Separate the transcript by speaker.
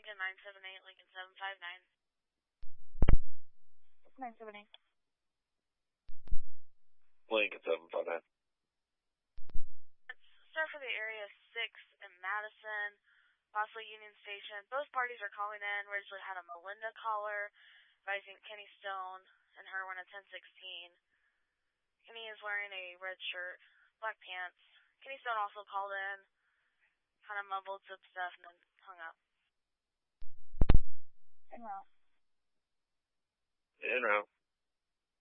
Speaker 1: Lincoln 978, Lincoln 759. 978.
Speaker 2: Lincoln 759.
Speaker 1: Start for the area 6 in Madison, possibly Union Station. Both parties are calling in. Originally had a Melinda caller, advising Kenny Stone and her went at 1016. Kenny is wearing a red shirt, black pants. Kenny Stone also called in, kind of mumbled some stuff, and then hung up.
Speaker 2: En route.